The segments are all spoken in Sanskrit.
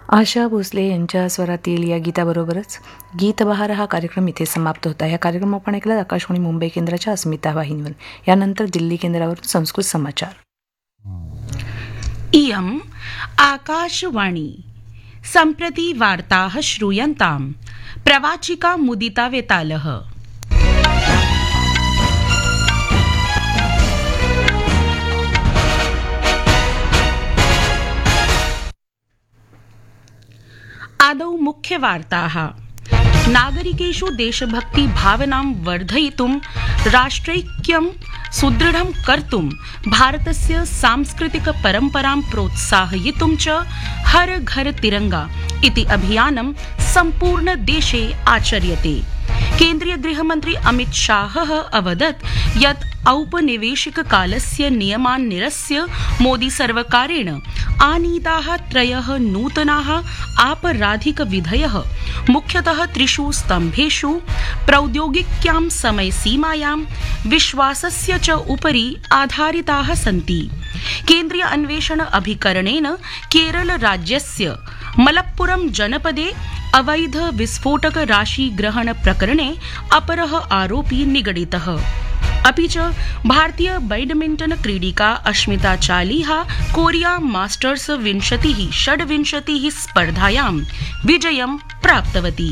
आशा भोसले यांच्या स्वरातील या गीताबरोबरच गीतबहार हा कार्यक्रम इथे समाप्त होता. या कार्यक्रम आपण ऐकला आकाशवाणी मुंबई केंद्राच्या अस्मिता वाहिनीवर. यानंतर दिल्ली केंद्रावरून संस्कृत समाचार. इयम् आकाशवाणी. सम्प्रति वार्ताः श्रूयन्ताम्. प्रवाचिका मुदिता वेतालः. आदौ मुख्यवार्ताः. नागरिकेषु देशभक्ति भावनां वर्धयितुं राष्ट्रैक्यं सुदृढं कर्तुं भारतस्य सांस्कृतिक परम्परां प्रोत्साहयितुं च हर घर तिरंगा इति अभियानं सम्पूर्ण देशे आचर्यते. केन्द्रीय गृहमन्त्री अमित शाहः अवदत् यत् औपनिवेशिक कालस्य नियमान् निरस्य मोदी सर्वकारेण आनीताः त्रयः नूतनाः आपराधिक विधयः मुख्यतः त्रिषु स्तम्भेषु प्रौद्योगिक्यां समयसीमायां विश्वासस्य च उपरि आधारिताः सन्ति. केन्द्रीय अन्वेषण अभिकरणेन केरल राज्यस्य मलप्पुरम जनपदे अवैध विस्फोटक राशि ग्रहण प्रकरणे अपरः आरोपी निगडितः. अपि च भारतीय badminton क्रीडिका Ashmita Chaliha Korea masters 26 स्पर्धायां विजयं प्राप्तवती.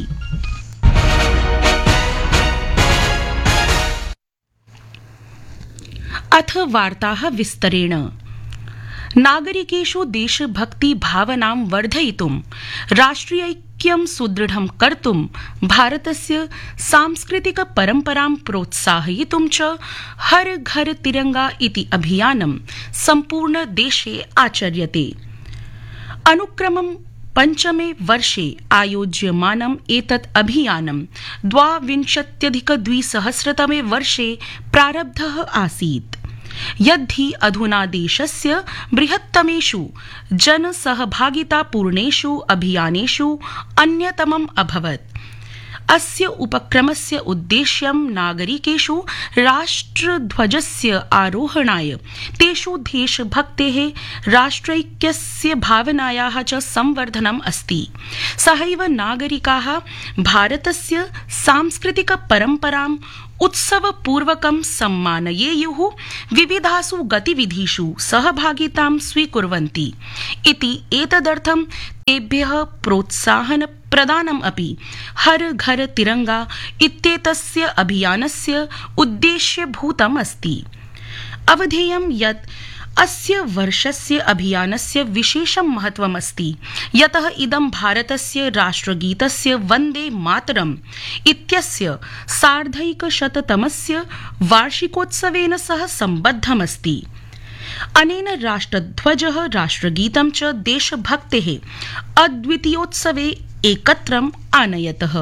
अथ वार्ताः विस्तरेण. नागरिकेषु देशभक्ति भावनां वर्धयितुं राष्ट्रियैक्यं सुदृढं कर्तुं भारतस्य सांस्कृतिक परम्परां प्रोत्साहयितुं च हर घर तिरंगा इति अभियानं सम्पूर्ण देशे आचर्यते. अनुक्रमं पञ्चमे वर्षे आयोज्यमानम् एतत् अभियानं 2020 वर्षे प्रारब्धः आसीत्. यद्धि अधुना देशस्य बृहत्तमेषु जनसहभागितापूर्णेषु अभियानेषु अन्यतमम् अभवत्. अस्य उपक्रमस्य उद्देश्यं नागरिकेषु राष्ट्रध्वजस्य आरोहणाय तेषु देशभक्तेः राष्ट्रैक्यस्य भावनायाः च संवर्धनम् अस्ति. सहैव नागरिकाः भारतस्य सांस्कृतिक परम्पराम् उत्सवपूर्वकं सम्मानयेयुः, विविधासु गतिविधिषु सहभागितां स्वीकुर्वन्ति इति एतदर्थं तेभ्यः प्रोत्साहन प्रदानम् अपि हर घर तिरंगा इत्येतस्य अभियानस्य उद्देश्यभूतम् अस्ति. अवधेयं यत् अस्य वर्षस्य अभियानस्य विशेषं महत्वम् अस्ति, यतः इदं भारतस्य राष्ट्रगीतस्य वन्दे मातरम् इत्यस्य 150तमस्य वार्षिकोत्सवेन सह सम्बद्धमस्ति. अनेन राष्ट्रध्वजः राष्ट्रगीतं च देशभक्तेः अद्वितीयोत्सवे एकत्रम् आनयतः.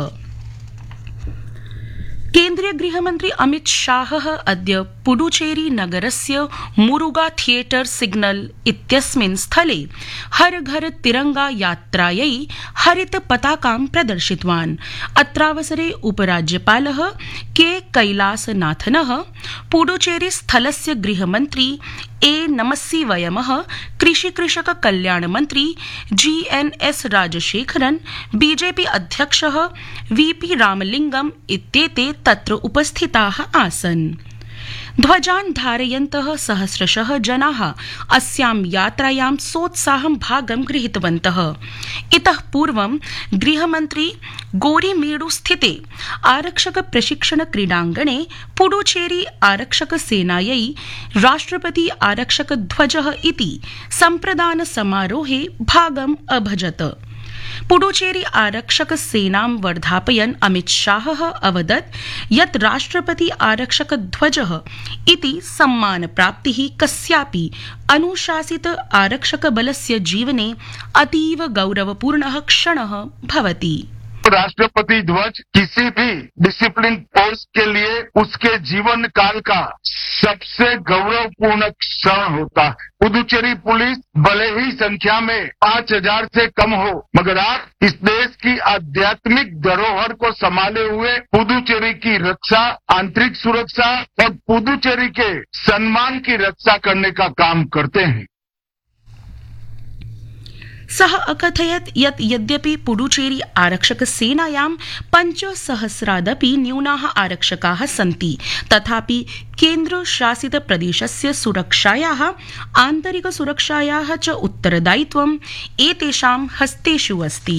केन्द्रीय गृहमन्त्री अमित शाहः अद्य पुडुचेरी नगरस्य मुरुगा थियेटर सिग्नल इत्यस्मिन् स्थले हर घर तिरंगा यात्रायै हरित पताकां प्रदर्शितवान्. अत्रावसरे उपराज्यपालः के कैलासनाथनः, पुडुचेरी स्थलस्य गृहमन्त्री ए नमस्सिवयमः, कृषक कल्याण मंत्री GNS राजशेखरन्, बीजेपी अध्यक्षः VP रामलिंगम इत्येते तत्र उपस्थिताः आसन्. ध्वजान् धारयन्तः सहस्रशः जनाः अस्यां यात्रायां सोत्साहं भागं गृहीतवन्तः. इतः पूर्वं गृहमन्त्री गोरीमेडु स्थिते आरक्षक प्रशिक्षण क्रीडाङ्गणे पुडुचेरी आरक्षक सेनायै राष्ट्रपति आरक्षक ध्वजः इति सम्प्रदान समारोहे भागम् अभजत. पुडुचेरी आरक्षक सेनां वर्धापयन् अमित शाहः अवदत् यत् राष्ट्रपति आरक्षक ध्वजः इति सम्मानप्राप्तिः कस्यापि अनुशासित आरक्षक बलस्य जीवने अतीव गौरवपूर्णः क्षणः भवति. राष्ट्रपति ध्वज किसी भी डिसिप्लिन फोर्स के लिए उसके जीवन काल का सबसे गौरवपूर्ण क्षण होता है. पुदुचेरी पुलिस भले ही संख्या में 5000 से कम हो, मगर आप इस देश की आध्यात्मिक धरोहर को संभाले हुए पुदुचेरी की रक्षा, आंतरिक सुरक्षा और पुदुचेरी के सम्मान की रक्षा करने का काम करते हैं. सः अकथयत् यत् यद्यपि पुडुचेरी आरक्षक सेनायां 5,000 न्यूनाः आरक्षकाः सन्ति तथापि केन्द्रशासित प्रदेशस्य सुरक्षायाः आन्तरिक सुरक्षायाः च उत्तरदायित्वम् एतेषां हस्तेषु अस्ति।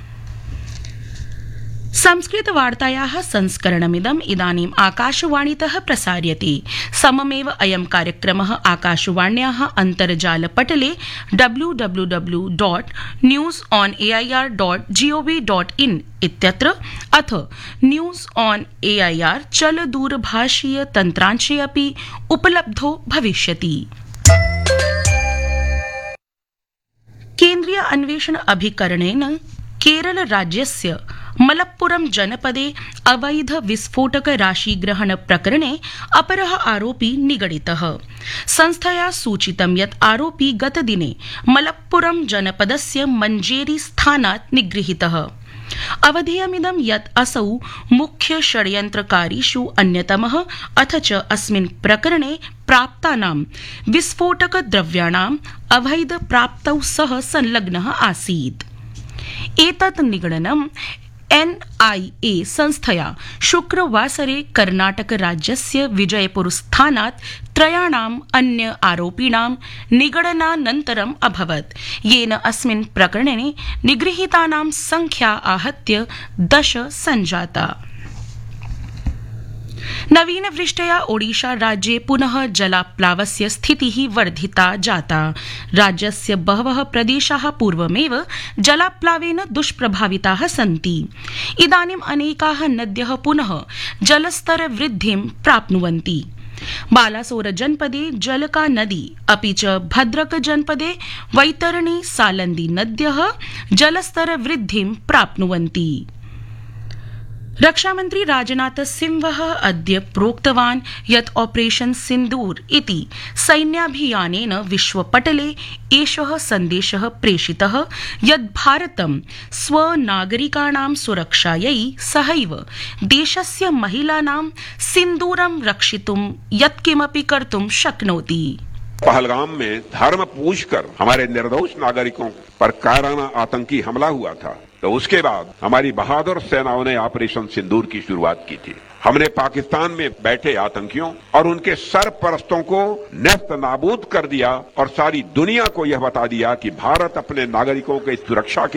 संस्कृतवार्तायाः संस्करणमिदम् इदानीम् आकाशवाणीतः प्रसार्यते। सममेव अयं कार्यक्रमः आकाशवाण्याः अन्तर्जालपटले www.newsonair.gov.in इत्यत्र अथ न्यूज ऑन एआईआर चलदूरभाषीय तन्त्रांशे अपि उपलब्धो भविष्यति। केन्द्रीय अन्वेषण अभिकरणेन केरल राज्यस्य मलप्पुरम जनपदे अवैध विस्फोटक राशिग्रहण प्रकरणे अपरः आरोपी निगडितः। संस्थया सूचितं यत् आरोपी गतदिने मलप्पुरम जनपदस्य मञ्जेरी स्थानात् निगृहीतः। अवधेयमिदं यत् असौ मुख्य षड्यन्त्रकारीषु अन्यतमः अथ च अस्मिन् प्रकरणे प्राप्तानां विस्फोटक द्रव्याणाम् अवैध प्राप्तौ सह संलग्नः आसीत्। एतत् निगडनं NIA संस्थया शुक्रवासरे कर्नाटक राज्यस्य विजयपुर स्थानात् त्रयाणाम् अन्य आरोपिणां निगडनानन्तरम् अभवत्, येन अस्मिन् प्रकरणे निगृहीतानां संख्या आहत्य 10 सञ्जाता। नवीनवृष्ट्या ओडिशा राज्ये पुनः जलाप्लावस्य स्थितिः वर्धिता जाता। राज्यस्य बहवः प्रदेशाः पूर्वमेव जलाप्लावेन दुष्प्रभाविताः सन्ति। इदानीम् अनेकाः नद्यः पुनः जलस्तर वृद्धिं प्राप्नुवन्ति। बालासोर जनपदे जलका नदी अपि च भद्रक जनपदे वैतरणी सालन्दी नद्यः जलस्तर वृद्धिं प्राप्नुवन्ति। रक्षामन्त्री राजनाथ सिंहः अद्य प्रोक्तवान् यत् ऑपरेशन सिन्दूर इति सैन्याभियानेन विश्वपटले एषः सन्देशः प्रेषितः यत् भारतं स्वनागरिकाणां सुरक्षायै सहैव देशस्य महिलानां सिन्दूरं रक्षितुं यत्किमपि कर्तुं शक्नोति। पहलगाम में धर्म पूछकर हमारे निर्दोष नागरिकों पर कायराना आतंकी हमला हुआ था, तो उसके बाद हमारी बहादुर सेनाओं ने ऑपरेशन सिंदूर की शुरुआत की थी। हमने पाकिस्तान में बैठे आतंकियों और उनके सरपरस्तों को नेस्त नाबूद कर दिया और सारी दुनिया को यह बता दिया कि भारत अपने नागरिकों की सुरक्षा के